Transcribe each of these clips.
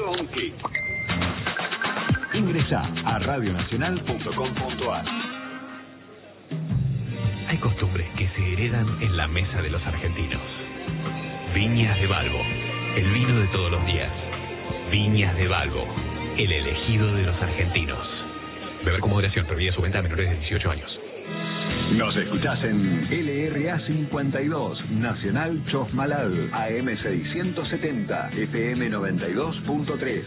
Todo a un clic. Ingresa a radionacional.com.ar. Hay costumbres que se heredan en la mesa de los argentinos. Viñas de Balbo, el vino de todos los días. Viñas de Balbo, el elegido de los argentinos. Beber con moderación, prohibida su venta a menores de 18 años. Nos escuchás en LRA 52, Nacional Chosmalal, AM 670, FM 92.3.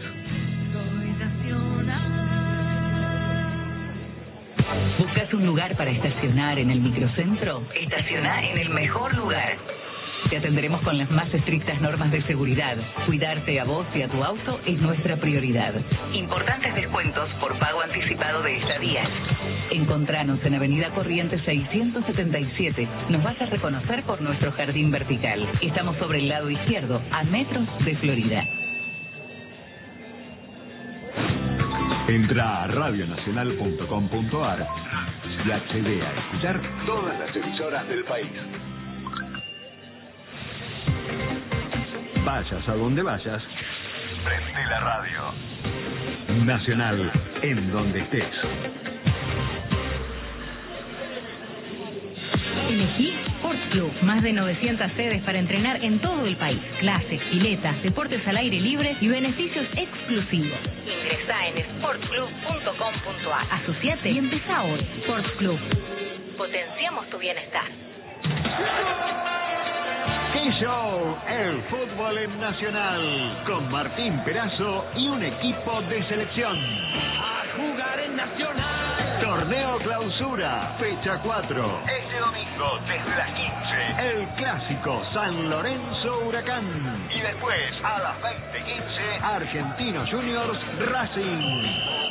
¿Buscas un lugar para estacionar en el microcentro? Estacioná en el mejor lugar. Te atenderemos con las más estrictas normas de seguridad. Cuidarte a vos y a tu auto es nuestra prioridad. Importantes descuentos por pago anticipado de estadías. Encontranos en Avenida Corrientes 677. Nos vas a reconocer por nuestro jardín vertical. Estamos sobre el lado izquierdo, a metros de Florida. Entra a radionacional.com.ar y accede a escuchar todas las emisoras del país. Vayas a donde vayas, prende la radio. Nacional, en donde estés. Elegí Sports Club. Más de 900 sedes para entrenar en todo el país. Clases, piletas, deportes al aire libre y beneficios exclusivos. Ingresá en sportsclub.com.ar. Asociate y empezá hoy. Sports Club. Potenciamos tu bienestar. ¡Qué show! El fútbol en Nacional, con Martín Perazo y un equipo de selección. A jugar en Nacional. Torneo Clausura, fecha 4. Este domingo, desde las 15. El clásico San Lorenzo Huracán. Y después, a las 20:15, Argentinos Juniors Racing.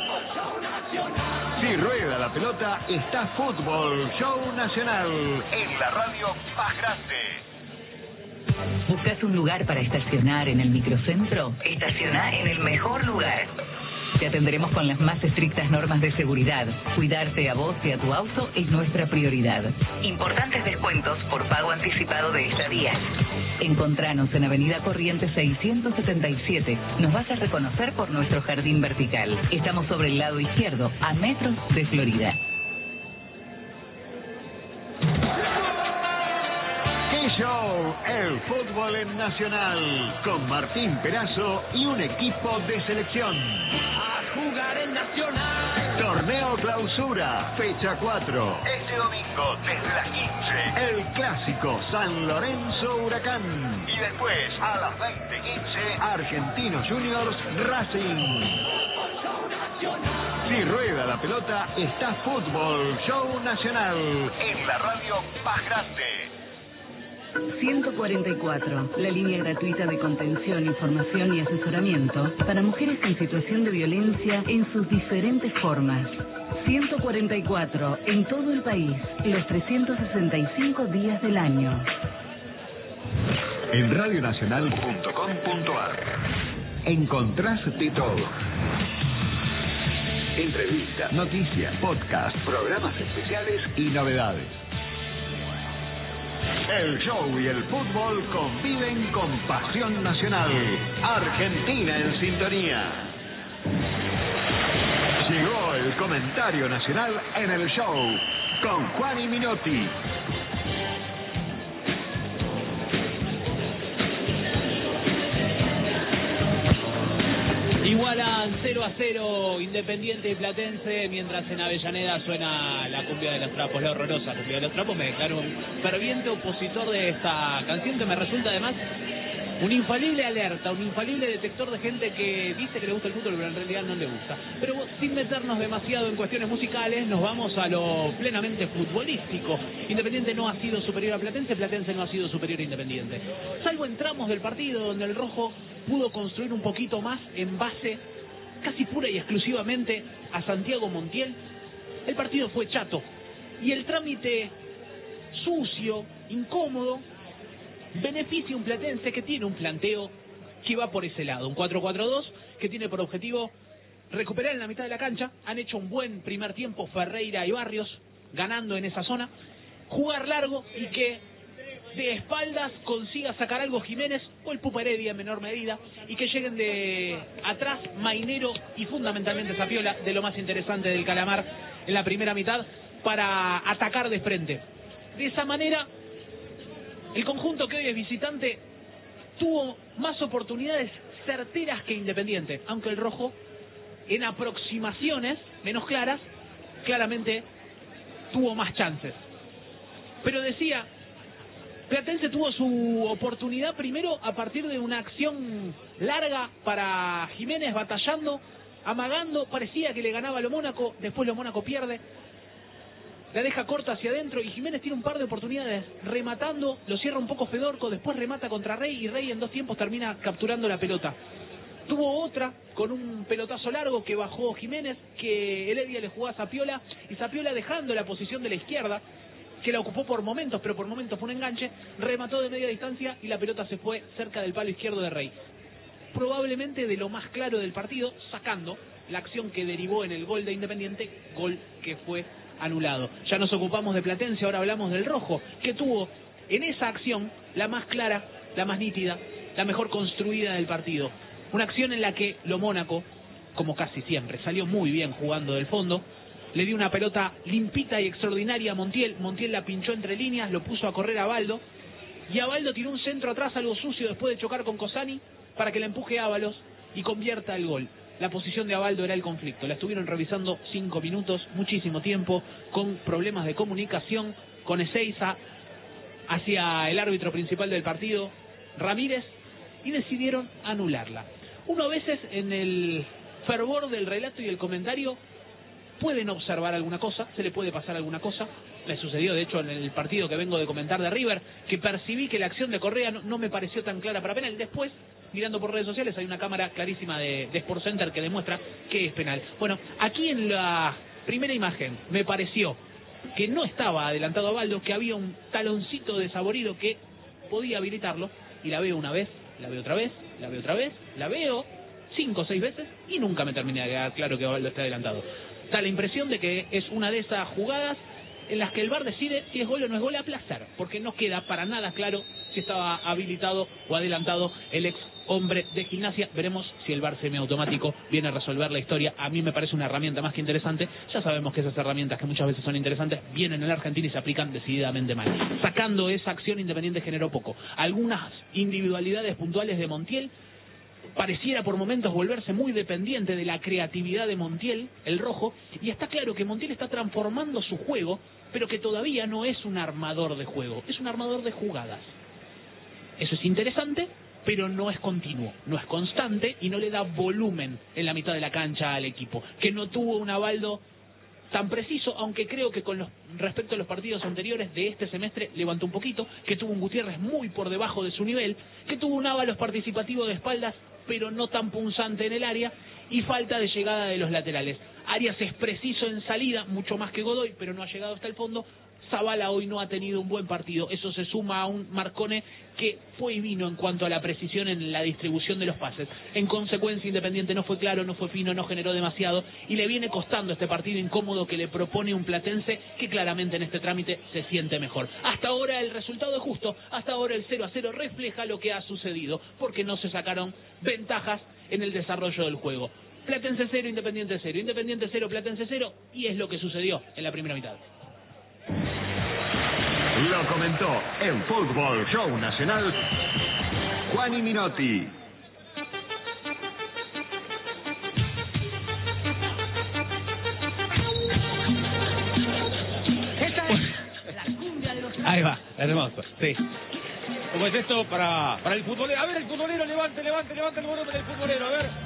Si rueda la pelota, está Fútbol Show Nacional, en la radio más grande. ¿Buscas un lugar para estacionar en el microcentro? Estacioná en el mejor lugar. Te atenderemos con las más estrictas normas de seguridad. Cuidarte a vos y a tu auto es nuestra prioridad. Importantes descuentos por pago anticipado de estadías. Encontranos en Avenida Corrientes 677. Nos vas a reconocer por nuestro jardín vertical. Estamos sobre el lado izquierdo, a metros de Florida. Show, el fútbol en Nacional, con Martín Perazo y un equipo de selección. A jugar en Nacional. Torneo Clausura, fecha 4. Este domingo, desde las 15. El clásico San Lorenzo Huracán. Y después, a las 20:15, Argentinos Juniors Racing. Si rueda la pelota, está Fútbol Show Nacional, en la radio más grande. 144, la línea gratuita de contención, información y asesoramiento para mujeres en situación de violencia en sus diferentes formas. 144, en todo el país, los 365 días del año. En radionacional.com.ar encontrás de todo. Entrevistas, noticias, podcasts, programas especiales y novedades. El show y el fútbol conviven con pasión nacional. Argentina en sintonía. Llegó el comentario nacional en el show con Juan y Minotti. Igualan 0-0 Independiente y Platense, mientras en Avellaneda suena la cumbia de los trapos, la horrorosa cumbia de los trapos. Me declaro un ferviente opositor de esta canción, que me resulta además un infalible alerta, un infalible detector de gente que dice que le gusta el fútbol pero en realidad no le gusta. Pero sin meternos demasiado en cuestiones musicales, nos vamos a lo plenamente futbolístico. Independiente no ha sido superior a Platense, Platense no ha sido superior a Independiente, salvo en tramos del partido donde el rojo pudo construir un poquito más en base casi pura y exclusivamente a Santiago Montiel. El partido fue chato y el trámite sucio, incómodo, beneficia a un Platense que tiene un planteo que va por ese lado, un 4-4-2 que tiene por objetivo recuperar en la mitad de la cancha. Han hecho un buen primer tiempo Ferreira y Barrios ganando en esa zona, jugar largo y que de espaldas consiga sacar algo Jiménez o el Pupa Heredia en menor medida, y que lleguen de atrás Mainero y fundamentalmente Zapiola, de lo más interesante del Calamar en la primera mitad, para atacar de frente. De esa manera, el conjunto que hoy es visitante tuvo más oportunidades certeras que Independiente, aunque el rojo, en aproximaciones menos claras, claramente tuvo más chances. Pero decía, Platense tuvo su oportunidad primero a partir de una acción larga para Jiménez, batallando, amagando, parecía que le ganaba a lo Mónaco, después lo Mónaco pierde, la deja corta hacia adentro y Jiménez tiene un par de oportunidades rematando, lo cierra un poco Fedorco, después remata contra Rey y Rey en 2 tiempos termina capturando la pelota. Tuvo otra con un pelotazo largo que bajó Jiménez, que Heredia le jugó a Zapiola, y Zapiola, dejando la posición de la izquierda, que la ocupó por momentos, pero por momentos fue un enganche, remató de media distancia y la pelota se fue cerca del palo izquierdo de Rey. Probablemente de lo más claro del partido, sacando la acción que derivó en el gol de Independiente, gol que fue anulado. Ya nos ocupamos de Platense, ahora hablamos del rojo, que tuvo en esa acción la más clara, la más nítida, la mejor construida del partido. Una acción en la que lo Mónaco, como casi siempre, salió muy bien jugando del fondo, le dio una pelota limpita y extraordinaria a Montiel. Montiel la pinchó entre líneas, lo puso a correr a Baldo, y Baldo tiró un centro atrás algo sucio después de chocar con Cosani para que la empuje a Ábalos y convierta el gol. La posición de Abaldo era el conflicto. La estuvieron revisando 5 minutos, muchísimo tiempo, con problemas de comunicación, con Ezeiza hacia el árbitro principal del partido, Ramírez, y decidieron anularla. Uno a veces, en el fervor del relato y el comentario, pueden observar alguna cosa, se le puede pasar alguna cosa. Me sucedió, de hecho, en el partido que vengo de comentar de River, que percibí que la acción de Correa no me pareció tan clara para penal. Después, mirando por redes sociales, hay una cámara clarísima de Sport Center que demuestra que es penal. Bueno, aquí en la primera imagen me pareció que no estaba adelantado a Baldo, que había un taloncito desaborido que podía habilitarlo, y la veo una vez, la veo otra vez, la veo otra vez, la veo 5 o 6 veces y nunca me terminé de quedar claro que Baldo está adelantado. Da la impresión de que es una de esas jugadas en las que el VAR decide si es gol o no es gol a placer, porque no queda para nada claro si estaba habilitado o adelantado el ex hombre de Gimnasia. Veremos si el VAR semiautomático viene a resolver la historia. A mí me parece una herramienta más que interesante. Ya sabemos que esas herramientas, que muchas veces son interesantes, vienen en la Argentina y se aplican decididamente mal. Sacando esa acción, Independiente generó poco. Algunas individualidades puntuales de Montiel, pareciera por momentos volverse muy dependiente de la creatividad de Montiel, el rojo, y está claro que Montiel está transformando su juego, pero que todavía no es un armador de juego, es un armador de jugadas. Eso es interesante, pero no es continuo, no es constante y no le da volumen en la mitad de la cancha al equipo, que no tuvo un Abaldo tan preciso, aunque creo que con respecto a los partidos anteriores de este semestre levantó un poquito, que tuvo un Gutiérrez muy por debajo de su nivel, que tuvo un Ábalos participativo de espaldas, pero no tan punzante en el área, y falta de llegada de los laterales. Arias es preciso en salida, mucho más que Godoy, pero no ha llegado hasta el fondo. Zavala hoy no ha tenido un buen partido. Eso se suma a un Marcone que fue y vino en cuanto a la precisión en la distribución de los pases. En consecuencia, Independiente no fue claro, no fue fino, no generó demasiado, y le viene costando este partido incómodo que le propone un Platense que claramente en este trámite se siente mejor. Hasta ahora el resultado es justo, hasta ahora el 0-0 refleja lo que ha sucedido, porque no se sacaron ventajas en el desarrollo del juego. Platense 0, Independiente 0, Independiente 0, Platense 0, y es lo que sucedió en la primera mitad. Lo comentó en Fútbol Show Nacional Juani Minotti. Ahí va, hermoso, sí. ¿Cómo es esto para el futbolero? A ver, el futbolero, levante el volumen del futbolero, a ver.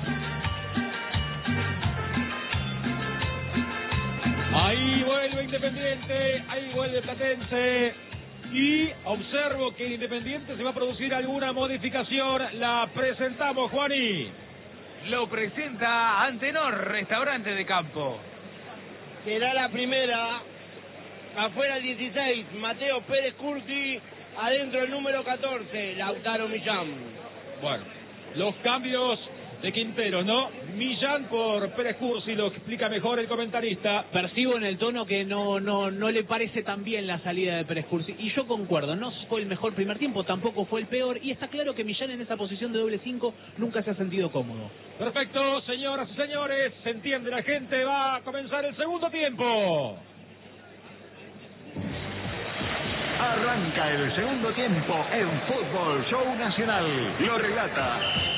Ahí vuelve Independiente, ahí vuelve Platense. Y observo que en Independiente se va a producir alguna modificación. La presentamos, Juani. Lo presenta Antenor, restaurante de campo. Será la primera. Afuera el 16, Mateo Pérez Curti. Adentro el número 14, Lautaro Millán. Bueno, los cambios de Quintero, ¿no? Millán por Pérez Cursi, lo explica mejor el comentarista. Percibo en el tono que no le parece tan bien la salida de Pérez Cursi. Y yo concuerdo, no fue el mejor primer tiempo, tampoco fue el peor. Y está claro que Millán en esa posición de doble 5 nunca se ha sentido cómodo. Perfecto, señoras y señores, se entiende la gente, va a comenzar el segundo tiempo. Arranca el segundo tiempo en Fútbol Show Nacional. Lo relata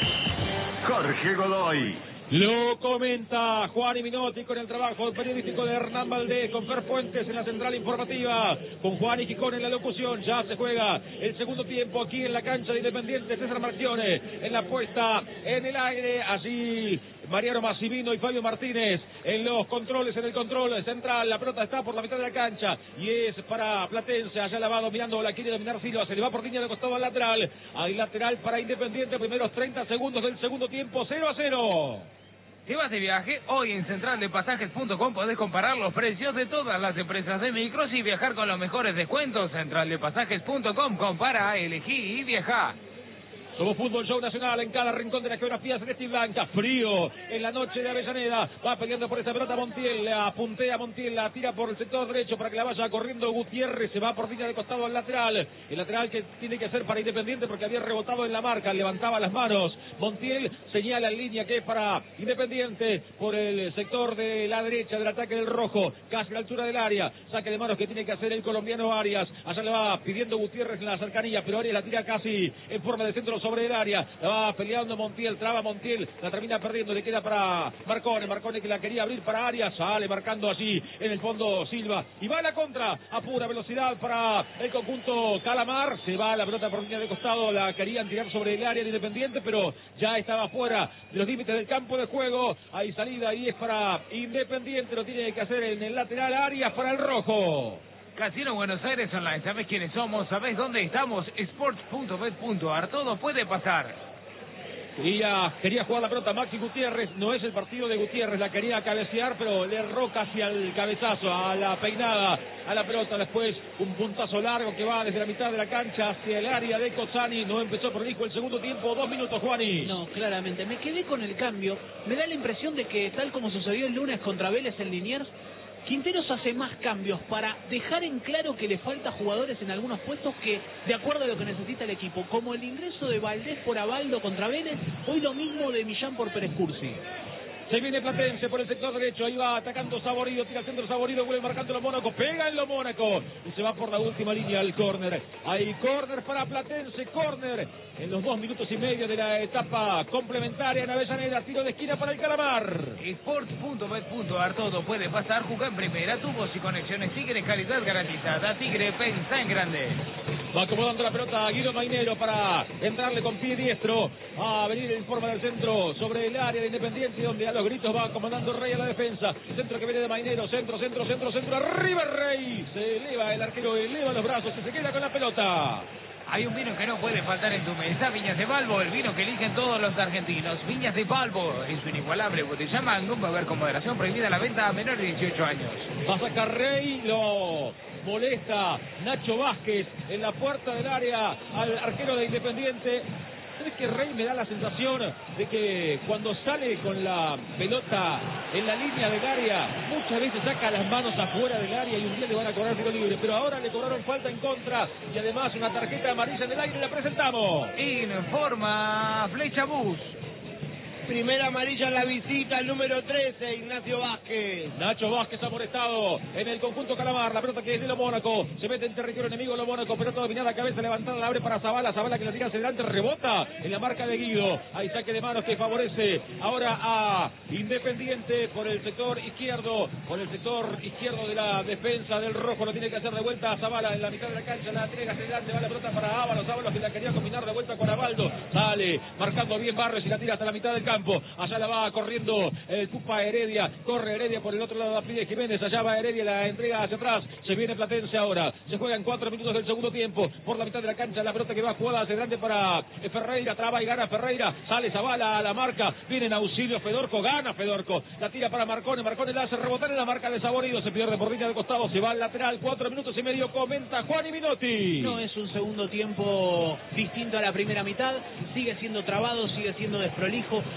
Jorge Godoy. Lo comenta Juan Minotti con el trabajo periodístico de Hernán Valdés, con Fer Fuentes en la central informativa, con Juan y Quicón en la locución. Ya se juega el segundo tiempo aquí en la cancha de Independiente. César Marchione en la puesta en el aire. Allí Mariano Massivino y Fabio Martínez en los controles, en el control central. La pelota está por la mitad de la cancha y es para Platense. Allá la va dominando, la quiere dominar Silva. Se le va por línea de costado al lateral. Hay lateral para Independiente. Primeros 30 segundos del segundo tiempo. 0-0. Si vas de viaje, hoy en centraldepasajes.com podés comparar los precios de todas las empresas de micros y viajar con los mejores descuentos. Centraldepasajes.com, compara, elegí y viaja. Somos Fútbol Show Nacional en cada rincón de la geografía celeste y blanca. Frío en la noche de Avellaneda. Va peleando por esta pelota Montiel. La puntea Montiel, la tira por el sector derecho para que la vaya corriendo Gutiérrez. Se va por línea de costado al lateral. El lateral que tiene que ser para Independiente porque había rebotado en la marca. Levantaba las manos. Montiel señala en línea que es para Independiente por el sector de la derecha del ataque del rojo. Casi a la altura del área. Saque de manos que tiene que hacer el colombiano Arias. Allá le va pidiendo Gutiérrez en la cercanía. Pero Arias la tira casi en forma de centro sobre el área, la va peleando Montiel, traba Montiel, la termina perdiendo, le queda para Marcone que la quería abrir para Arias, sale marcando allí en el fondo Silva, y va a la contra, a pura velocidad para el conjunto Calamar, se va la pelota por línea de costado, la querían tirar sobre el área de Independiente, pero ya estaba fuera de los límites del campo de juego, hay salida y es para Independiente, lo tiene que hacer en el lateral, Arias para el rojo. Casino Buenos Aires Online, ¿sabés quiénes somos? ¿Sabés dónde estamos? Sports.bet.ar, todo puede pasar. Y ya quería jugar la pelota Maxi Gutiérrez, no es el partido de Gutiérrez, la quería cabecear, pero le erró casi al cabezazo, a la peinada, a la pelota. Después un puntazo largo que va desde la mitad de la cancha hacia el área de Cozzani. No empezó prolijo el segundo tiempo, 2 minutos, Juani. No, claramente, me quedé con el cambio. Me da la impresión de que, tal como sucedió el lunes contra Vélez en Liniers, Quinteros hace más cambios para dejar en claro que le falta jugadores en algunos puestos que, de acuerdo a lo que necesita el equipo, como el ingreso de Valdés por Abaldo contra Vélez, hoy lo mismo de Millán por Pérez Cursi. Se viene Platense por el sector derecho, ahí va atacando Saborido, tira al centro Saborido, vuelve marcando lo Mónaco, pega en lo Mónaco y se va por la última línea al córner. Hay córner para Platense, córner en los 2 minutos y medio de la etapa complementaria en Avellaneda, tiro de esquina para el Calamar. Sport.bet.ar, todo puede pasar, juega en primera, tubos y conexiones Tigre, calidad garantizada, Tigre, pensa en grande. Va acomodando la pelota Guido Mainero para entrarle con pie diestro a venir en forma del centro sobre el área de Independiente, donde a los gritos va comandando Rey a la defensa. Centro que viene de Mainero, centro, arriba Rey. Se eleva el arquero, eleva los brazos y se queda con la pelota. Hay un vino que no puede faltar en tu mesa, Viñas de Balbo, el vino que eligen todos los argentinos. Viñas de Balbo, es su inigualable botella Magnum, beber con moderación, prohibida la venta a menores de 18 años. Va a sacar Rey, lo molesta Nacho Vázquez en la puerta del área al arquero de Independiente. ¿Sabes que Rey me da la sensación de que cuando sale con la pelota en la línea del área, muchas veces saca las manos afuera del área y un día le van a cobrar tiro libre? Pero ahora le cobraron falta en contra y además una tarjeta amarilla en el aire, la presentamos. Informa Flecha Bus. Primera amarilla en la visita, el número 13, Ignacio Vázquez. Nacho Vázquez amonestado en el conjunto Calamar. La pelota que es de lo Mónaco. Se mete en territorio enemigo lo Mónaco. Pelota dominada, cabeza levantada, la abre para Zavala. Zavala que la tira hacia adelante, rebota en la marca de Guido. Hay saque de manos que favorece ahora a Independiente por el sector izquierdo. Por el sector izquierdo de la defensa del rojo. Lo tiene que hacer de vuelta a Zavala en la mitad de la cancha. La tira hacia adelante, va la pelota para Ábalos. Ábalos que la quería combinar de vuelta con Abaldo. Sale marcando bien Barrios y la tira hasta la mitad del campo. Allá la va corriendo el Cupa Heredia. Corre Heredia por el otro lado, la pide Jiménez. Allá va Heredia, la entrega hacia atrás. Se viene Platense ahora. Se juegan 4 minutos del segundo tiempo. Por la mitad de la cancha, la pelota que va jugada hacia grande para Ferreira. Traba y gana Ferreira. Sale Zavala a la marca. Viene en auxilio Fedorco. Gana Fedorco. La tira para Marcone. Marcone la hace rebotar en la marca de Saborido. Se pierde por línea de costado. Se va al lateral. 4 minutos y medio. Comenta Juan Minotti. No es un segundo tiempo distinto a la primera mitad. Sigue siendo trabado, sigue siendo desprolijo.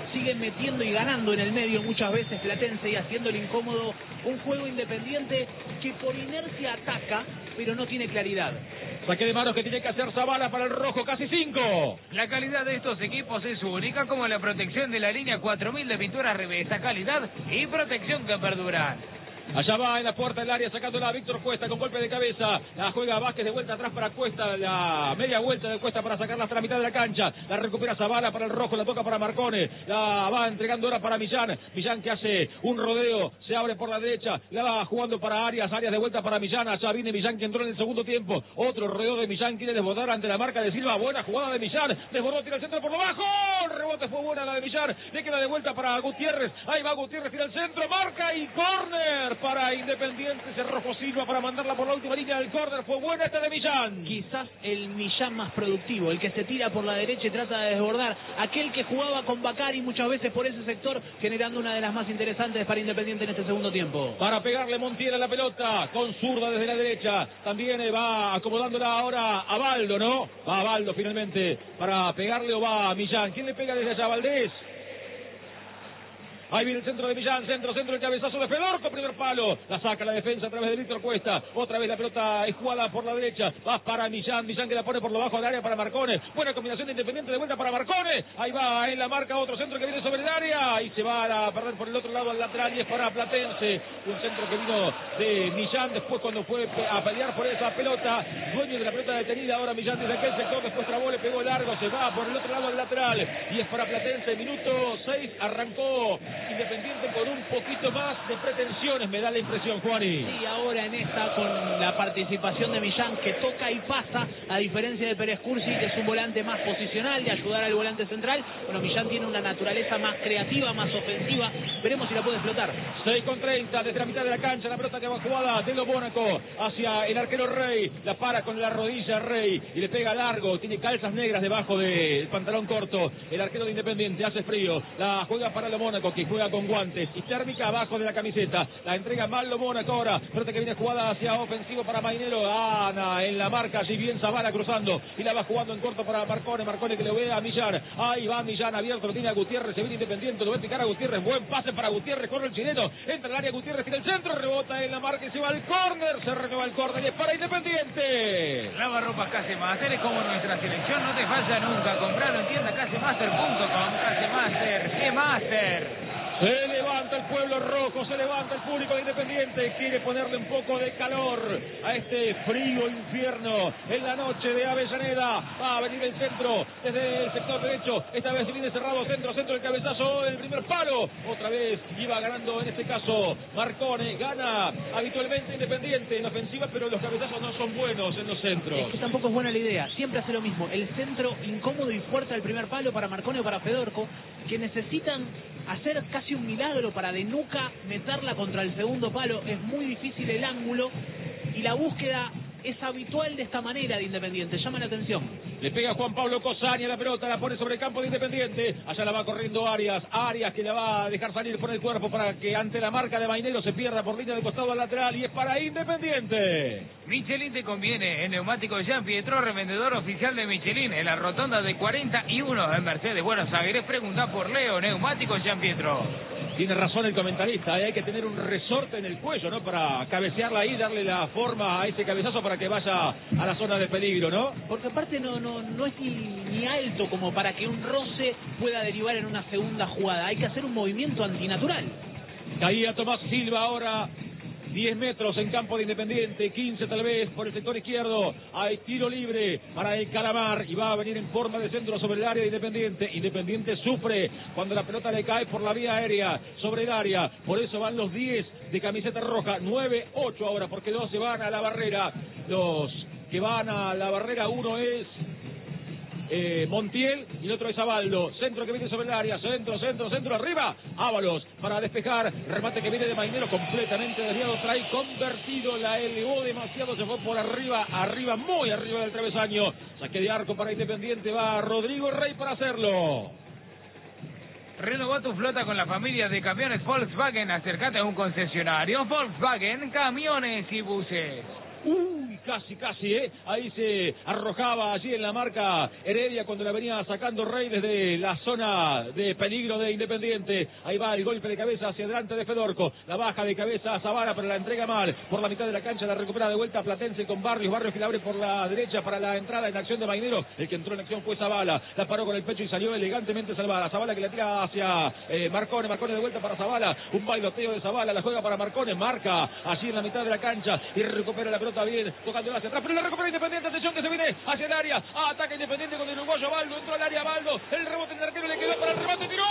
sigue metiendo y ganando en el medio muchas veces Platense y haciéndole incómodo un juego Independiente que por inercia ataca, pero no tiene claridad. Saque de manos que tiene que hacer Zavala para el rojo, casi 5. La calidad de estos equipos es única, como la protección de la línea 4000 de pinturas Revesa, calidad y protección que perduran. Allá va en la puerta del área sacándola a Víctor Cuesta con golpe de cabeza. La juega Vázquez de vuelta atrás para Cuesta. La media vuelta de Cuesta para sacarla hasta la mitad de la cancha. La recupera Zavala para el rojo. La toca para Marcone. La va entregando ahora para Millán. Millán que hace un rodeo. Se abre por la derecha. La va jugando para Arias. Arias de vuelta para Millán. Allá viene Millán que entró en el segundo tiempo. Otro rodeo de Millán. Quiere desbordar ante la marca de Silva. Buena jugada de Millán. Desbordó, tira el centro por lo bajo. El rebote fue buena la de Millán. Le queda de vuelta para Gutiérrez. Ahí va Gutiérrez. Tira el centro. Marca y córner para Independiente. Se arrojó Silva para mandarla por la última línea del córner. Fue buena esta de Millán. Quizás el Millán más productivo, el que se tira por la derecha y trata de desbordar, aquel que jugaba con Bacari muchas veces por ese sector, generando una de las más interesantes para Independiente en este segundo tiempo. Para pegarle Montiel a la pelota, con zurda desde la derecha. También va acomodándola ahora a Baldo, ¿no? Va a Baldo finalmente para pegarle, o va a Millán. ¿Quién le pega desde allá? Valdés. Ahí viene el centro de Millán, centro, el cabezazo de Fedorco, primer palo. La saca la defensa a través de Víctor Cuesta. Otra vez la pelota es jugada por la derecha. Va para Millán, Millán que la pone por lo bajo del área para Marcone. Buena combinación de Independiente de vuelta para Marcone. Ahí va en la marca otro centro que viene sobre el área. Y se va a perder por el otro lado al lateral y es para Platense. Un centro que vino de Millán después cuando fue a pelear por esa pelota. Dueño de la pelota detenida ahora Millán desde aquel sector. Después trabó, le pegó largo. Se va por el otro lado al lateral. Y es para Platense. Minuto 6 arrancó Independiente con un poquito más de pretensiones, me da la impresión, Juani. Y ahora en esta con la participación de Millán que toca y pasa, a diferencia de Pérez Cursi, que es un volante más posicional, de ayudar al volante central. Bueno, Millán tiene una naturaleza más creativa, más ofensiva. Veremos si la puede explotar. 6:30 desde la mitad de la cancha, la pelota que va jugada de lo Mónaco hacia el arquero Rey. La para con la rodilla Rey y le pega largo. Tiene calzas negras debajo del pantalón corto. El arquero de Independiente hace frío. La juega para lo Mónaco, que juega con guantes y térmica abajo de la camiseta. La entrega mal lo Mónaco ahora. Pelota que viene jugada hacia ofensivo para Mainero. Ana en la marca, allí bien Zavala cruzando y la va jugando en corto para Marcone. Marcone que le ve a Millán. Ahí va Millán abierto, lo tiene a Gutiérrez. Se viene Independiente, lo va a picar a Gutiérrez. Buen pase para Gutiérrez, corre el chileno. Entra al área Gutiérrez, tira el centro, rebota en la marca y se va al córner. Se renueva el córner y es para Independiente. Lava ropas Casemaster, es como nuestra selección, no te falla nunca. Compralo en tienda casemaster.com. Casemaster, G-Master. Se levanta el pueblo rojo, se levanta el público de Independiente. Quiere ponerle un poco de calor a este frío infierno en la noche de Avellaneda. Va a venir el centro desde el sector derecho. Esta vez viene cerrado, centro, el cabezazo, el primer palo. Otra vez iba ganando en este caso Marcone. Gana habitualmente Independiente en ofensiva, pero los cabezazos no son buenos en los centros. Es que tampoco es buena la idea. Siempre hace lo mismo. El centro incómodo y fuerte al primer palo para Marcone o para Fedorco, que necesitan hacer casi un milagro para de nuca meterla contra el segundo palo. Es muy difícil el ángulo y la búsqueda es habitual de esta manera de Independiente. Llama la atención. Le pega Juan Pablo Cosaña la pelota, la pone sobre el campo de Independiente. Allá la va corriendo Arias. Arias que la va a dejar salir por el cuerpo para que ante la marca de Mainero se pierda por línea de costado al lateral y es para Independiente. Michelin te conviene. El neumático Jean Pietro, revendedor oficial de Michelin en la rotonda de 41 en Mercedes, Buenos Aires. Pregunta por Leo, neumático Jean Pietro. Tiene razón el comentarista, hay que tener un resorte en el cuello, ¿no? Para cabecearla ahí, darle la forma a ese cabezazo para que vaya a la zona de peligro, ¿no? Porque aparte no es ni alto como para que un roce pueda derivar en una segunda jugada. Hay que hacer un movimiento antinatural. Caía Tomás Silva ahora. 10 metros en campo de Independiente, 15 tal vez por el sector izquierdo. Hay tiro libre para el Calamar y va a venir en forma de centro sobre el área de Independiente. Independiente sufre cuando la pelota le cae por la vía aérea sobre el área. Por eso van los 10 de camiseta roja, 9-8 ahora porque 12 van a la barrera. Los que van a la barrera, uno es Montiel y el otro es Abaldo. Centro que viene sobre el área, centro arriba. Ábalos para despejar, remate que viene de Mainero completamente desviado, trae convertido, la elevó demasiado, se fue por arriba, muy arriba del travesaño. Saque de arco para Independiente, va Rodrigo Rey para hacerlo. Renová tu flota con la familia de camiones Volkswagen. Acércate a un concesionario Volkswagen, camiones y buses. Uy, casi, ahí se arrojaba allí en la marca Heredia cuando la venía sacando Rey desde la zona de peligro de Independiente. Ahí va el golpe de cabeza hacia adelante de Fedorco, la baja de cabeza a Zavala, pero la entrega mal por la mitad de la cancha, la recupera de vuelta Platense con Barrios que la abre por la derecha para la entrada en acción de Mainero. El que entró en acción fue Zavala, la paró con el pecho y salió elegantemente Zavala. Zavala que la tira hacia Marcone de vuelta para Zavala, un bailoteo de Zavala, la juega para Marcone, marca allí en la mitad de la cancha y recupera la pelota bien, tocándola hacia atrás, pero la recupera Independiente, atención que se viene hacia el área, ataca Independiente con el uruguayo Baldo, entró al área Baldo, el rebote del arquero le quedó para el remate, tiró,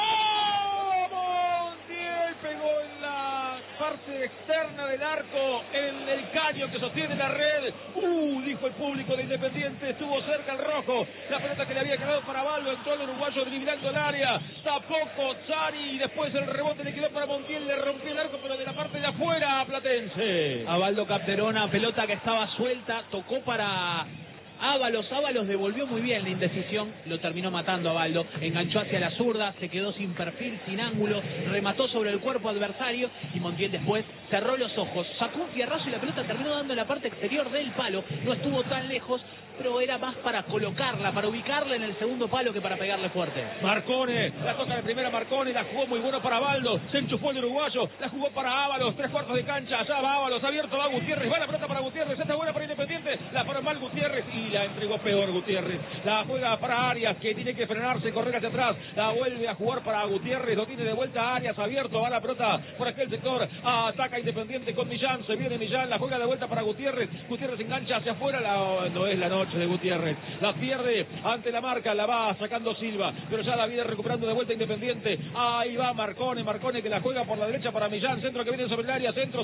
Montiel pegó en la parte externa del arco, en el caño que sostiene la red, dijo el público de Independiente, estuvo cerca el rojo, la pelota que le había quedado para Baldo, entró el uruguayo driblando el área, tapó Cozzari y después el rebote le quedó para Montiel, le rompió el arco pero de la parte de afuera a Platense. A Baldo Capderona, pelota que estaba suelta, tocó para Ábalos devolvió muy bien la indecisión, lo terminó matando a Baldo, enganchó hacia la zurda, se quedó sin perfil, sin ángulo, remató sobre el cuerpo adversario y Montiel después cerró los ojos, sacó un fierrazo y la pelota terminó dando en la parte exterior del palo, no estuvo tan lejos, pero era más para colocarla, para ubicarla en el segundo palo que para pegarle fuerte. Marcone, la toca de primera Marcone, la jugó muy bueno para Baldo, se enchufó el uruguayo, la jugó para Ábalos, 3/4 de cancha, allá va Ábalos, abierto va Gutiérrez, va la pelota para Gutiérrez, esta buena para Independiente, la paró mal Gutiérrez y la entregó peor Gutiérrez, la juega para Arias que tiene que frenarse, correr hacia atrás, la vuelve a jugar para Gutiérrez, lo tiene de vuelta a Arias, abierto, va la pelota por aquel sector, ataca Independiente con Millán, se viene Millán, la juega de vuelta para Gutiérrez, Gutiérrez engancha hacia afuera, no es la noche de Gutiérrez, la pierde ante la marca, la va sacando Silva, pero ya la viene recuperando de vuelta Independiente, ahí va Marcone que la juega por la derecha para Millán, centro que viene sobre el área, centro,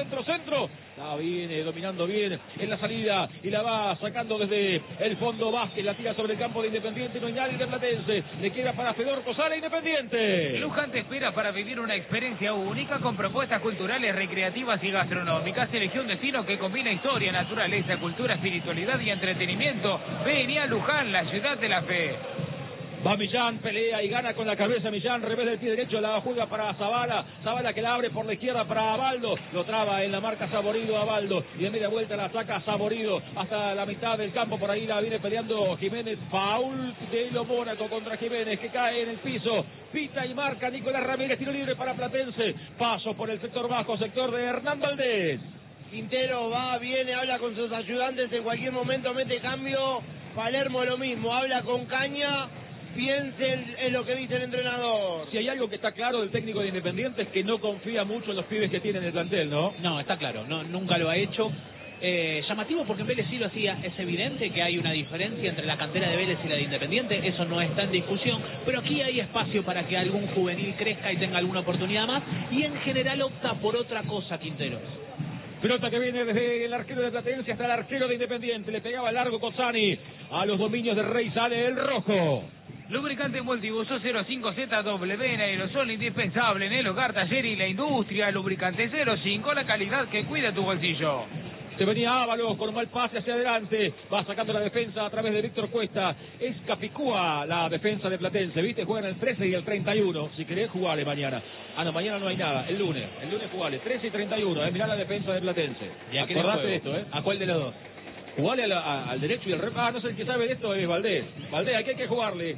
la viene dominando bien en la salida y la va sacando desde el fondo Vázquez, la tira sobre el campo de Independiente, no hay nadie de Platense, le queda para Fedorco, sale Independiente. Luján te espera para vivir una experiencia única con propuestas culturales, recreativas y gastronómicas. Elige un destino que combina historia, naturaleza, cultura, espiritualidad y entretenimiento. Vení a Luján, la ciudad de la fe. Va Millán, pelea y gana con la cabeza Millán, revés del pie derecho, la juega para Zavala, Zavala que la abre por la izquierda para Baldo, lo traba en la marca Saborido a Baldo, y de media vuelta la saca Saborido hasta la mitad del campo, por ahí la viene peleando Jiménez, foul de Lo Mónaco contra Jiménez, que cae en el piso, pita y marca Nicolás Ramírez, tiro libre para Platense, paso por el sector bajo, sector de Hernán Valdés. Quintero va, viene, habla con sus ayudantes, en cualquier momento mete cambio, Palermo lo mismo, habla con Caña, piensen en lo que dice el entrenador. Si hay algo que está claro del técnico de Independiente es que no confía mucho en los pibes que tiene en el plantel, ¿no? No, está claro, nunca lo ha hecho. Llamativo porque en Vélez sí lo hacía, es evidente que hay una diferencia entre la cantera de Vélez y la de Independiente, eso no está en discusión, pero aquí hay espacio para que algún juvenil crezca y tenga alguna oportunidad más, y en general opta por otra cosa Quintero. Pelota que viene desde el arquero de Platense hasta el arquero de Independiente, le pegaba largo Cozzani, a los dominios de Rey sale el rojo. Lubricante Multibuso 05ZW en aerosol indispensable en el hogar, taller y la industria. Lubricante 05, la calidad que cuida tu bolsillo. Se venía Ábalos con un mal pase hacia adelante, va sacando la defensa a través de Víctor Cuesta. Es Capicúa la defensa de Platense, ¿viste? Juegan el 13 y el 31, si querés jugale mañana. Ah, no, mañana no hay nada, el lunes jugale, 13 y 31, mirá la defensa de Platense. Y acordate de esto, ¿A cuál de los dos? Jugale al derecho y al rep. No sé el que sabe de esto es Valdés. Valdés, aquí hay que jugarle.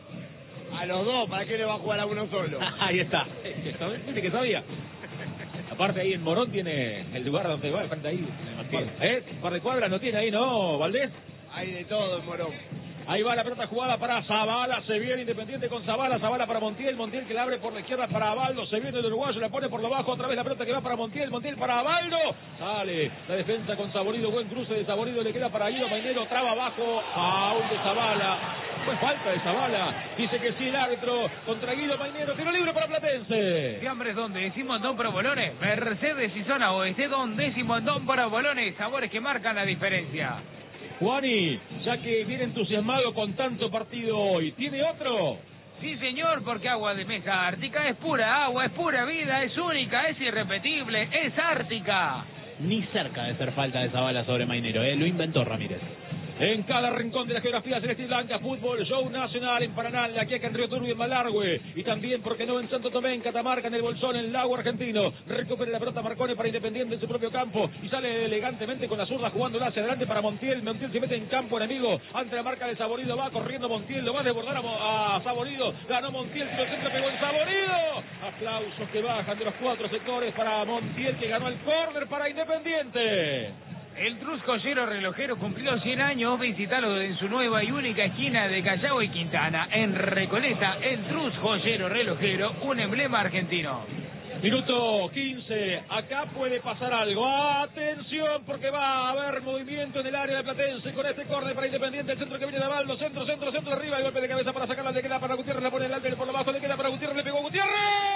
A los dos, ¿para qué le va a jugar a uno solo? Ahí está. Viste que sabía. Aparte ahí en Morón tiene el lugar donde va, frente ahí. Un par de cuadras no tiene ahí, ¿no, Valdés? Hay de todo en Morón. Ahí va la pelota jugada para Zavala, se viene Independiente con Zavala para Montiel que la abre por la izquierda para Baldo, se viene el uruguayo, la pone por lo bajo, otra vez la pelota que va para Montiel para Baldo, sale la defensa con Saborido, buen cruce de Saborido, le queda para Guido Mainero, traba abajo, foul de Zavala, fue falta de Zavala, dice que sí el árbitro contra Guido Mainero, tiro libre para Platense. Fiambres Don Décimo en Don Provolones, Mercedes y Zona Oeste Don Décimo en Don Provolones, sabores que marcan la diferencia. Juani, ya que viene entusiasmado con tanto partido hoy, ¿tiene otro? Sí, señor, porque agua de mesa Ártica es pura agua, es pura vida, es única, es irrepetible, es ártica. Ni cerca de ser falta de Zavala sobre Mainero, lo inventó Ramírez. En cada rincón de la geografía celeste y blanca, fútbol, show nacional en Paraná, en La Quiaca, en Río Turbio, en Malargüe. Y también, porque no, en Santo Tomé, en Catamarca, en el Bolsón, en el Lago Argentino. Recupera la pelota Marcone para Independiente en su propio campo. Y sale elegantemente con la zurda jugándola hacia adelante para Montiel. Montiel se mete en campo enemigo ante la marca de Saborido. Va corriendo Montiel, lo va a desbordar a Saborido. Ganó Montiel, tiro centro, pegó el Saborido. Aplausos que bajan de los 4 sectores para Montiel, que ganó el córner para Independiente. El Trus Joyero Relojero cumplió 100 años. Visítalo en su nueva y única esquina de Callao y Quintana. En Recoleta, el Trus Joyero Relojero, un emblema argentino. Minuto 15, acá puede pasar algo. Atención, porque va a haber movimiento en el área de Platense con este córner para Independiente. El centro que viene de Abaldo, centro arriba. El golpe de cabeza para sacarla, le queda para Gutiérrez, la pone delante por abajo, le queda para Gutiérrez, le pegó Gutiérrez.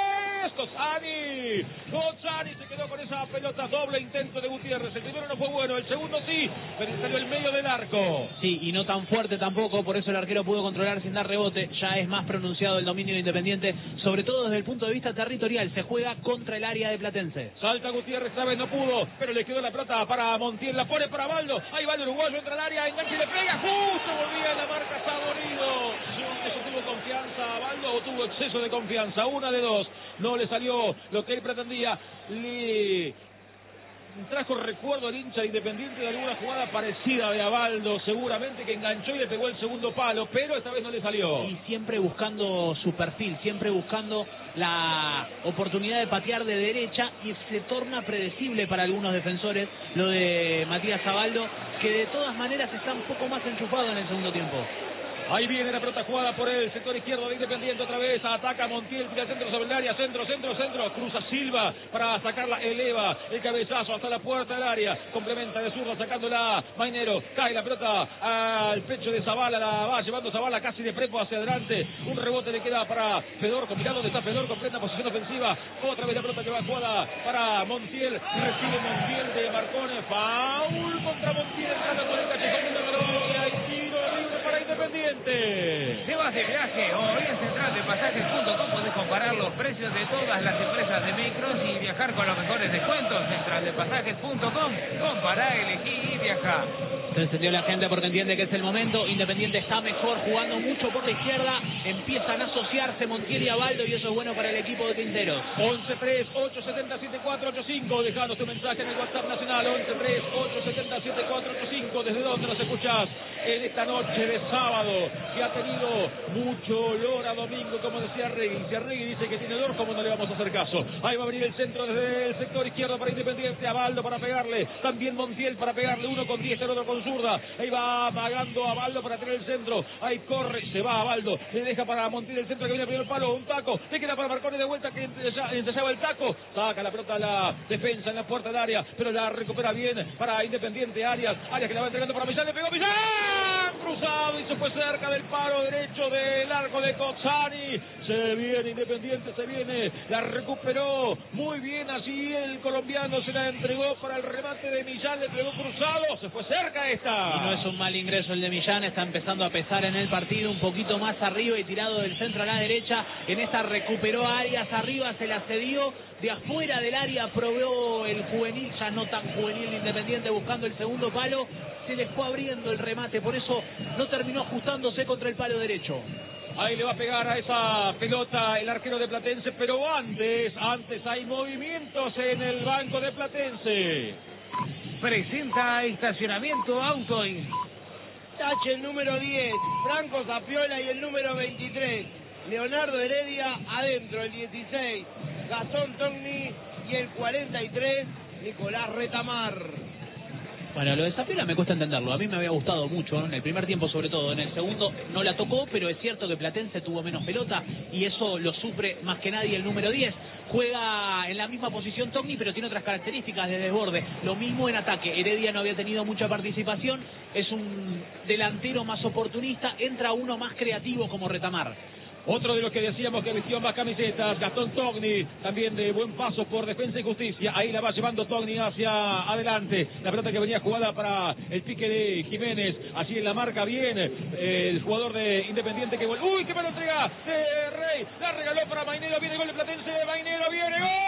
Cozzani se quedó con esa pelota, doble intento de Gutiérrez. El primero no fue bueno, el segundo sí, pero salió el medio del arco. Sí, y no tan fuerte tampoco, por eso el arquero pudo controlar sin dar rebote. Ya es más pronunciado el dominio de Independiente, sobre todo desde el punto de vista territorial. Se juega contra el área de Platense. Salta Gutiérrez, esta vez no pudo, pero le quedó la pelota para Montiel, la pone para Baldo. Ahí va el uruguayo, entra al área, engancha y le pega, justo volvía la marca Saborido. Eso tuvo confianza Baldo o tuvo exceso de confianza, una de dos. No le salió lo que él pretendía. Le trajo recuerdo al hincha de Independiente de alguna jugada parecida de Abaldo, seguramente, que enganchó y le pegó el segundo palo, pero esta vez no le salió. Y siempre buscando su perfil, siempre buscando la oportunidad de patear de derecha, y se torna predecible para algunos defensores lo de Matías Abaldo, que de todas maneras está un poco más enchufado en el segundo tiempo. Ahí viene la pelota jugada por el sector izquierdo de Independiente otra vez. Ataca Montiel, tira el centro sobre el área. Centro. Cruza Silva para sacarla. Eleva el cabezazo hasta la puerta del área. Complementa de zurda sacándola Mainero. Cae la pelota al pecho de Zavala. La va llevando Zavala casi de prepo hacia adelante. Un rebote le queda para Fedorco. Mirá dónde está Fedorco en plena posición ofensiva. Otra vez la pelota que va jugada para Montiel. Recibe Montiel de Marcone. Foul contra Montiel. Entrando con el cachezón de la gloria. Y tiro libre para Independiente. Te vas de viaje, hoy en centraldepasajes.com podés comparar los precios de todas las empresas de micros y viajar con los mejores descuentos. Centraldepasajes.com, compará, elegí y viajá. Se encendió la gente porque entiende que es el momento. Independiente está mejor, jugando mucho por la izquierda. Empiezan a asociarse Montiel y Abaldo, y eso es bueno para el equipo de Quinteros. 11-3-870-7485. Dejanos tu mensaje en el WhatsApp nacional. 11-3-870-7485. ¿Desde dónde nos escuchás en esta noche de sábado, que ha tenido mucho olor a domingo, como decía Arregui? Si Arregui dice que tiene olor, ¿cómo no le vamos a hacer caso? Ahí va a venir el centro desde el sector izquierdo para Independiente. Abaldo para pegarle, también Montiel para pegarle. Uno con 10, el otro con zurda. Ahí va amagando a Abaldo para tener el centro. Ahí corre, se va Abaldo, le deja para Montiel el centro que viene al primer palo. Un taco, le queda para Marcone de vuelta, que ensayaba el taco. Saca la pelota a la defensa en la puerta del área, pero la recupera bien para Independiente. Arias que la va entregando para Millán. Le pegó Millán, cruzado, y se fue cerca del palo derecho del arco de Cozzani. Se viene Independiente, se viene, la recuperó muy bien allí el colombiano, se la entregó para el remate de Millán, le pegó cruzado, se fue cerca esta. Y no es un mal ingreso el de Millán, está empezando a pesar en el partido, un poquito más arriba y tirado del centro a la derecha. En esta recuperó Arias arriba, se la cedió de afuera del área, probó el juvenil, ya no tan juvenil de Independiente, buscando el segundo palo. Se le fue abriendo el remate, por eso no terminó ajustándose contra el palo derecho. Ahí le va a pegar a esa pelota el arquero de Platense, pero antes hay movimientos en el banco de Platense. Presenta Estacionamiento Auto y Tache el número 10, Franco Zapiola, y el número 23, Leonardo Heredia. Adentro el 16, Gastón Togni, y el 43, Nicolás Retamar. Bueno, lo de Zapiola me cuesta entenderlo. A mí me había gustado mucho, ¿no? En el primer tiempo sobre todo. En el segundo no la tocó, pero es cierto que Platense tuvo menos pelota y eso lo sufre más que nadie el número 10. Juega en la misma posición Togni, pero tiene otras características de desborde. Lo mismo en ataque. Heredia no había tenido mucha participación. Es un delantero más oportunista. Entra uno más creativo como Retamar. Otro de los que decíamos que vistió más camisetas, Gastón Togni, también de buen paso por Defensa y Justicia. Ahí la va llevando Togni hacia adelante. La pelota que venía jugada para el pique de Jiménez. Allí en la marca bien el jugador de Independiente que vuelve. ¡Uy, qué me lo entrega! Rey, la regaló para Mainero. Viene el gol de Platense. Mainero viene, ¡gol!